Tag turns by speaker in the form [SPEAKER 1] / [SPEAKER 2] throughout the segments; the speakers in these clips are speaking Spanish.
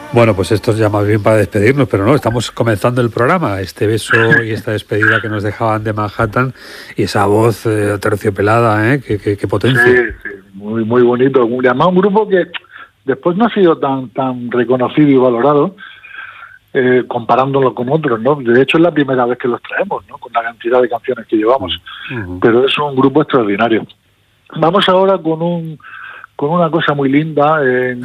[SPEAKER 1] Bueno, pues esto es ya más bien para despedirnos, pero no, estamos comenzando el programa, este beso y esta despedida que nos dejaban de Manhattan y esa voz terciopelada, qué potencia.
[SPEAKER 2] Sí, muy, muy bonito. Además, un grupo que después no ha sido tan reconocido y valorado, comparándolo con otros, ¿no? De hecho, es la primera vez que los traemos, ¿no? Con la cantidad de canciones que llevamos. Pero es un grupo extraordinario. Vamos ahora con una cosa muy linda. En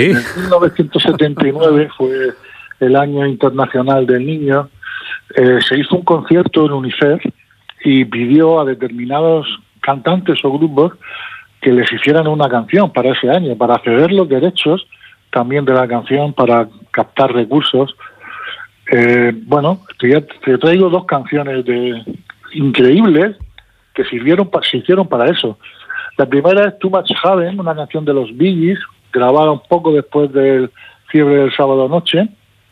[SPEAKER 2] 1979 fue el Año Internacional del Niño. Se hizo un concierto en UNICEF y pidió a determinados cantantes o grupos que les hicieran una canción para ese año, para ceder los derechos también de la canción, para captar recursos. Bueno, te traigo dos canciones increíbles que se hicieron para eso. La primera es Too Much Heaven, una canción de los Bee Gees, grabada un poco después del fiebre del sábado noche.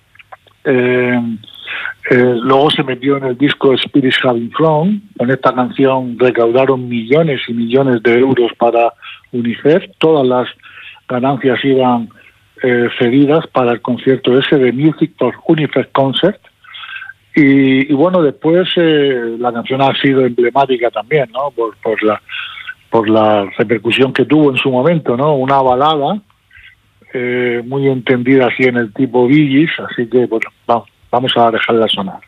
[SPEAKER 2] Luego se metió en el disco Spirits Having Flown. Con esta canción recaudaron millones y millones de euros para UNICEF. Todas las ganancias iban cedidas para el concierto ese de Music for UNICEF Concert. Y bueno, después la canción ha sido emblemática también, ¿no? Por la repercusión que tuvo en su momento, ¿no? Una balada muy entendida así en el tipo Bee Gees, así que bueno, vamos a dejarla sonar.